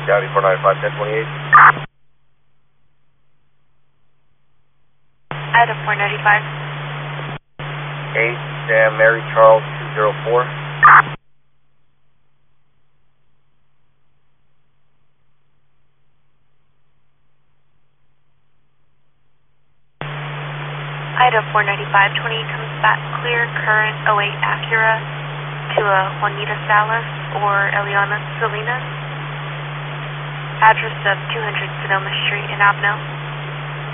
County 495, 1028. Item 495. 8 Sam Mary Charles 204. Item 495, 28 comes back clear, current 08 Acura to Juanita Salas or Eliana Salinas. Address of 200 Sonoma Street in Abno.